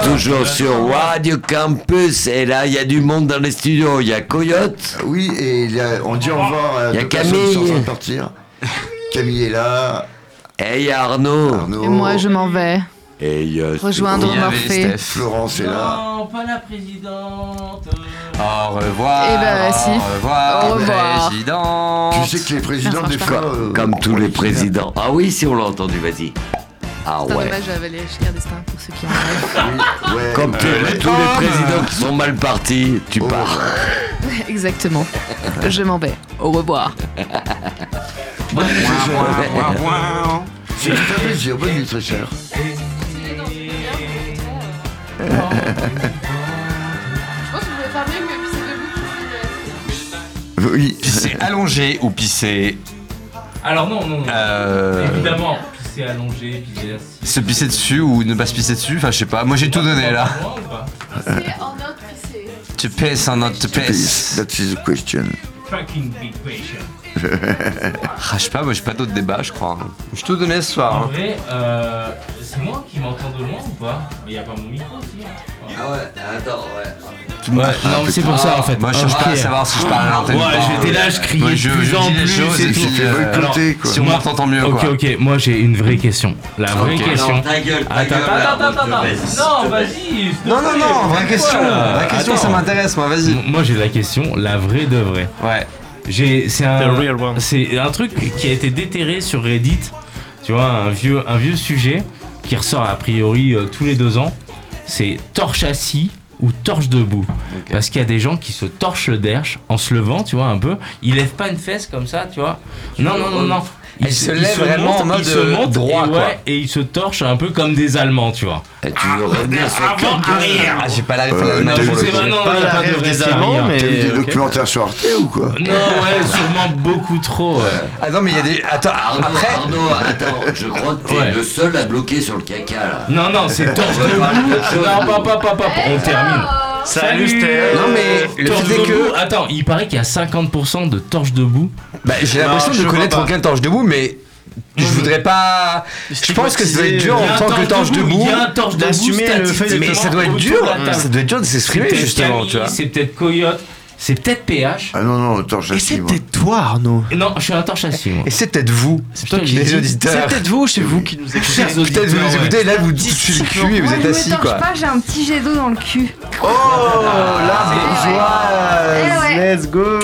toujours sur Radio Campus et là il y a du monde dans les studios. Il y a Coyote. Oui, et on dit au revoir. Il y a deux personnes qui sont en Camille. train de partir. Camille est là. Et il y a Arnaud. Et moi, je m'en vais. Et il y a Rejoindre Il y avait Morphée. Steph. Florence est là. Non, pas la présidente. Au revoir. Eh ben, si. Au revoir. Au revoir. Président. Tu sais que les présidents, Ça des marche fois. comme tous les présidents. Ah oui, si on l'a entendu, vas-y. Ah C'est ouais. dommage, j'avais les Chica Destin pour ceux qui en rêvent. Oui, ouais. Comme tous les présidents qui sont mal partis, tu Au pars. Exactement. Je m'en vais. Au revoir. C'est tout un plaisir. Bonne nuit, très cher. Je pense que vous pouvez faire mieux, mais pisser debout. Oui. Pisser allongé ou pisser. Alors non. Évidemment, pisser allongé, pisser assis. Se pisser dessus ou ne pas se pisser dessus. Enfin, je sais pas. Moi, j'ai tout donné là. Pisser en autre pisser. Tu pisses en autre pisses. That is a question. Fucking big question. Ah, je sais pas, moi j'ai pas d'autres débats, je crois. J'ai tout donné ce En soir. hein. vrai, c'est moi qui m'entends de loin ou pas? Mais y a pas mon micro aussi. Ah ouais, attends, ouais. Ouais, non, c'est pour ça en fait. Moi je cherche pas à savoir si je parle à l'antenne. Ouais, ou pas. j'étais là, je criais Moi, de je plus en dis les plus choses et et tout. puis, fait boycotter, quoi. si on m'entend mieux Ok, quoi. ok, moi j'ai une vraie question. La vraie question. Non, ta gueule, ta Attends, gueule. attends. Vas-y, Non, vas-y. Non, vraie question. Vraie question, Attends. ça m'intéresse, moi, vas-y. Moi j'ai la question, la vraie de vraie. Ouais. C'est un truc qui a été déterré sur Reddit. Tu vois, un vieux sujet qui ressort a priori tous les 2 ans. C'est torche assis ou torche debout. Parce qu'il y a des gens qui se torchent le derche en se levant, tu vois, un peu. Ils lèvent pas une fesse comme ça, tu vois. Non. Elle se lève vraiment en mode ils se montent droit, et, quoi. et ils se torchent un peu comme des Allemands, tu vois. Et tu veux revenir sur Avant, arrière. Ah, j'ai pas la non, référence. Je pour sais le pas, coup. non, Pas il y a la pas de rêve vrai des derrière. Allemands, mais- T'as vu des ok. documentaires sur Arte ou quoi? Non, ouais, sûrement beaucoup trop. Ouais. Ah non, mais il y a des. Attends, après. Arnaud, attends, je crois que t'es Ouais. le seul à bloquer sur le caca là. Non, c'est torche On va parler debout. d'autre chose. Non, papa, on termine. Salut Steph. Non, mais le Torche fait est debout. que. Attends, il paraît qu'il y a 50% de torche debout. Bah, j'ai l'impression Non, de je connaître vois pas. aucun torche debout, mais. Je voudrais pas. Je pense que ça doit être dur Il y a en un tant que torche debout. Il y a un torche debout. d'assumer le fait de- Mais ça doit être dur. Ça doit être dur de s'exprimer, C'est peut-être justement, Camille, tu vois. C'est peut-être Coyote. C'est peut-être PH. Ah non, torche Et assis, c'est moi. peut-être toi Arnaud. Non, je suis un torche assis, moi. Et c'est peut-être vous, C'est toi qui les dis. C'est auditeurs. peut-être vous, c'est vous qui nous écoutez. Chers Peut-être vous auditeurs, nous ouais. écoutez, là vous touchez le cul et vous Moi, êtes je me assis torche quoi. pas, j'ai un petit jet d'eau dans le cul. Oh la bourgeoise. Eh ouais. Let's go.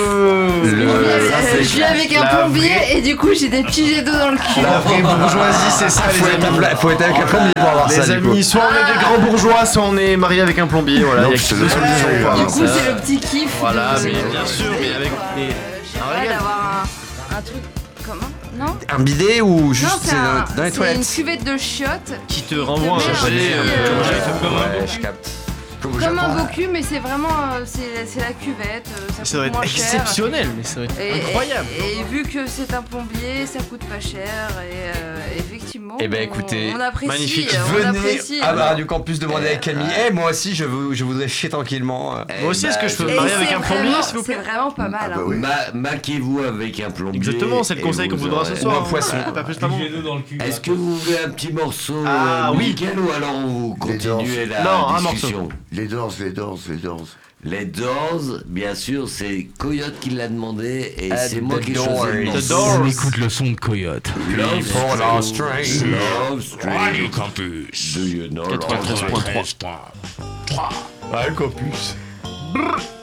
Je vis avec un La plombier et du coup j'ai des petits jets d'eau dans le cul. La vraie bourgeoisie, c'est ça Faut les être, amis. faut être avec un plombier pour avoir ça Les du coup. amis, soit on est des grands bourgeois, soit on est marié avec un plombier. Voilà, Non, il y a c'est deux le solutions. seul. quoi. Du coup Ça, c'est le petit kiff. Voilà, de- mais bien sûr, mais avec des. J'aimerais d'avoir un truc. Comment? Non? Un bidet ou Non, juste c'est dans les c'est une toilettes. cuvette de chiottes. Qui te renvoie Qui te un met chalet un petit, peu. Ouais, je capte. Comme au Comme un Japon. Goku, mais c'est vraiment c'est la cuvette. Ça doit coûte être moins cher. exceptionnel, mais ça doit être Et- incroyable. Et vu que c'est un plombier, ça coûte pas cher et effectivement. Eh ben, écoutez, on apprécie. magnifique. On Venez apprécie. à Radio Campus demander à Camille. Eh moi aussi je voudrais chier tranquillement. Moi aussi, est-ce que je peux me Et marier avec c'est un plombier, vraiment- s'il vous plaît? C'est vraiment pas mal. Ah bah hein. oui. Maquez-vous avec un plombier. Exactement, c'est le et conseil qu'on vous donnera ce aurez- soir. Ou un poisson. Pas plus, pas moins. J'ai dans le cul. Est-ce que vous voulez un petit morceau Ah, oui. nickel ou alors vous Les continuez la Non, un discussion? Les Doors. Les Doors, bien sûr, c'est Coyote qui l'a demandé et Ah, c'est moi The qui ai choisi Doors. le The morceau. Doors. On écoute le son de Coyote. Love People are strange. Love Street. Campus. Do you know 93.3. Ouais, Campus.